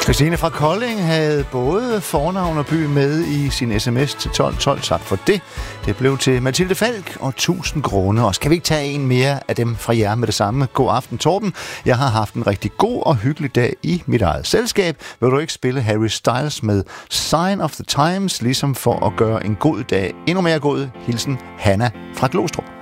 Christine fra Kolding havde både fornavn og by med i sin sms til 1212. Tak for det. Det blev til Mathilde Falk og 1000 grunde. Og skal vi ikke tage en mere af dem fra jer med det samme? God aften, Torben. Jeg har haft en rigtig god og hyggelig dag i mit eget selskab. Vil du ikke spille Harry Styles med Sign of the Times, ligesom for at gøre en god dag endnu mere god? Hilsen Hanna fra Glostrup.